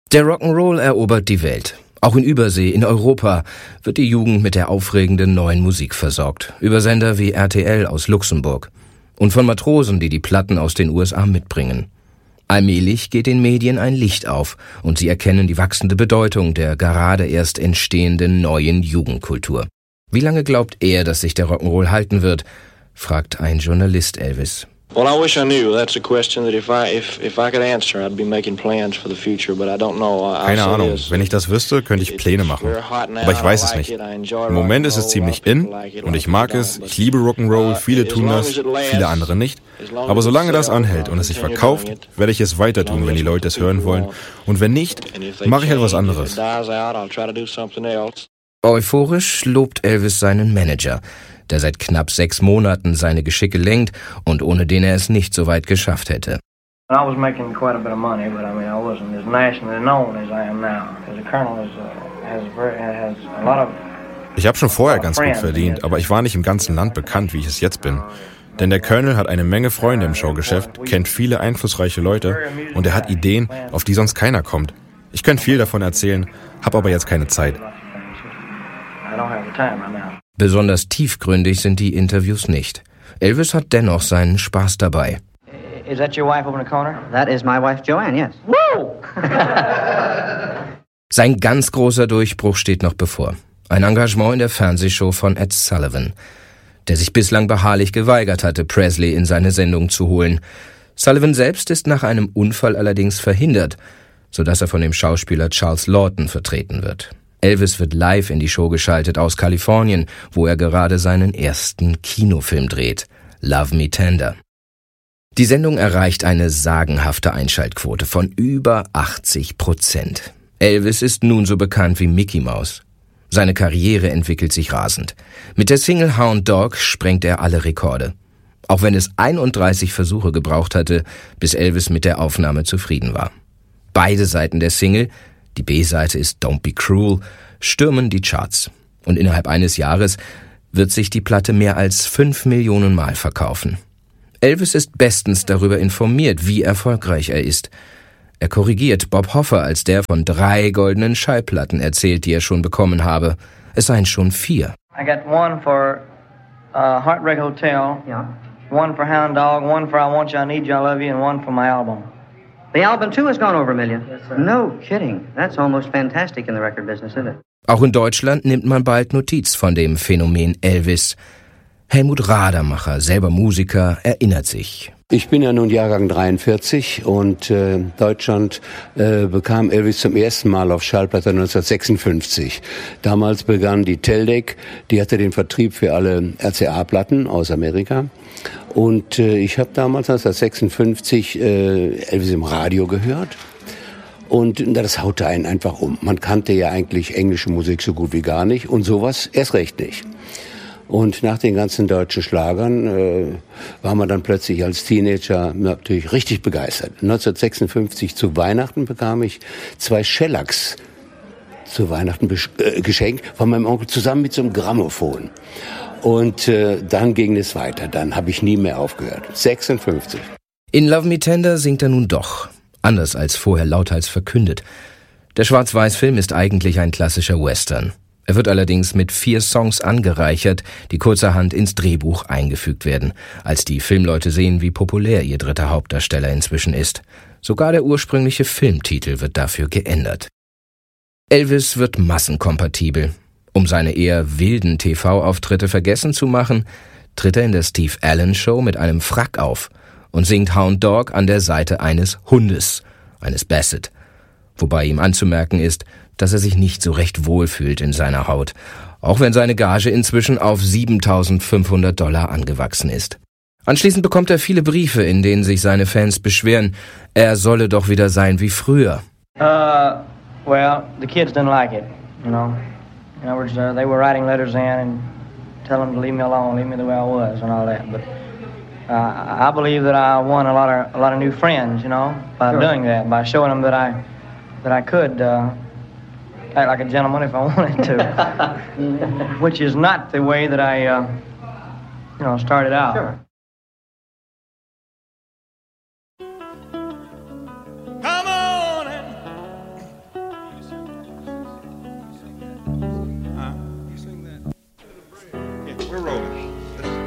Der Rock'n'Roll erobert die Welt. Auch in Übersee, in Europa, wird die Jugend mit der aufregenden neuen Musik versorgt. Über Sender wie RTL aus Luxemburg. Und von Matrosen, die die Platten aus den USA mitbringen. Allmählich geht den Medien ein Licht auf und sie erkennen die wachsende Bedeutung der gerade erst entstehenden neuen Jugendkultur. Wie lange glaubt er, dass sich der Rock'n'Roll halten wird, fragt ein Journalist Elvis. Well, I wish I knew. That's a question that if I could answer, I'd be making plans for the future, but I don't know. Keine Ahnung. Wenn ich das wüsste, könnte ich Pläne machen. Aber ich weiß es nicht. Im Moment ist es ziemlich in und ich mag es. Ich liebe Rock'n'Roll. Viele tun das, viele andere nicht. Aber solange das anhält und es sich verkauft, werde ich es weiter tun, wenn die Leute es hören wollen. Und wenn nicht, mache ich etwas anderes. Euphorisch lobt Elvis seinen Manager, der seit knapp 6 Monaten seine Geschicke lenkt und ohne den er es nicht so weit geschafft hätte. Ich habe schon vorher ganz gut verdient, aber ich war nicht im ganzen Land bekannt, wie ich es jetzt bin. Denn der Colonel hat eine Menge Freunde im Showgeschäft, kennt viele einflussreiche Leute und er hat Ideen, auf die sonst keiner kommt. Ich könnte viel davon erzählen, habe aber jetzt keine Zeit. Besonders tiefgründig sind die Interviews nicht. Elvis hat dennoch seinen Spaß dabei. Is that your wife over in the corner? That is my wife Joanne, yes. Woo! Sein ganz großer Durchbruch steht noch bevor. Ein Engagement in der Fernsehshow von Ed Sullivan, der sich bislang beharrlich geweigert hatte, Presley in seine Sendung zu holen. Sullivan selbst ist nach einem Unfall allerdings verhindert, sodass er von dem Schauspieler Charles Laughton vertreten wird. Elvis wird live in die Show geschaltet aus Kalifornien, wo er gerade seinen ersten Kinofilm dreht, Love Me Tender. Die Sendung erreicht eine sagenhafte Einschaltquote von über 80%. Elvis ist nun so bekannt wie Mickey Mouse. Seine Karriere entwickelt sich rasend. Mit der Single Hound Dog sprengt er alle Rekorde. Auch wenn es 31 Versuche gebraucht hatte, bis Elvis mit der Aufnahme zufrieden war. Beide Seiten der Single, die B-Seite ist Don't Be Cruel, stürmen die Charts. Und innerhalb eines Jahres wird sich die Platte mehr als 5 Millionen Mal verkaufen. Elvis ist bestens darüber informiert, wie erfolgreich er ist. Er korrigiert Bob Hoffer, als der von 3 goldenen Schallplatten erzählt, die er schon bekommen habe. Es seien schon 4. I got one for Heartbreak Hotel, one for Hound Dog, one for I Want You, I Need You, I Love You, and one for my album. The album too has gone over 1 million. Yes, sir. No kidding. That's almost fantastic in the record business, isn't it? Auch in Deutschland nimmt man bald Notiz von dem Phänomen Elvis. Helmut Radermacher, selber Musiker, erinnert sich. Ich bin ja nun Jahrgang 43 und Deutschland bekam Elvis zum ersten Mal auf Schallplatte 1956. Damals begann die Teldec, die hatte den Vertrieb für alle RCA-Platten aus Amerika. Und ich habe damals 1956 Elvis im Radio gehört. Und das haute einen einfach um. Man kannte ja eigentlich englische Musik so gut wie gar nicht und sowas erst recht nicht. Und nach den ganzen deutschen Schlagern war man dann plötzlich als Teenager natürlich richtig begeistert. 1956 zu Weihnachten bekam ich 2 Shellacks zu Weihnachten geschenkt von meinem Onkel zusammen mit so einem Grammophon. Und dann ging es weiter. Dann habe ich nie mehr aufgehört. 56. In Love Me Tender singt er nun doch. Anders als vorher lauthals verkündet. Der Schwarz-Weiß-Film ist eigentlich ein klassischer Western. Er wird allerdings mit 4 Songs angereichert, die kurzerhand ins Drehbuch eingefügt werden, als die Filmleute sehen, wie populär ihr dritter Hauptdarsteller inzwischen ist. Sogar der ursprüngliche Filmtitel wird dafür geändert. Elvis wird massenkompatibel. Um seine eher wilden TV-Auftritte vergessen zu machen, tritt er in der Steve Allen Show mit einem Frack auf und singt Hound Dog an der Seite eines Hundes, eines Basset. Wobei ihm anzumerken ist, dass er sich nicht so recht wohlfühlt in seiner Haut, auch wenn seine Gage inzwischen auf $7.500 angewachsen ist. Anschließend bekommt er viele Briefe, in denen sich seine Fans beschweren, er solle doch wieder sein wie früher. Well, the kids didn't like it, you know. In other words, they were writing letters in and telling them to leave me alone, leave me the way I was and all that. But I believe that I won a lot of new friends, you know, by doing that, by showing them that I could act like a gentleman if I wanted to, which is not the way that I started out. Sure.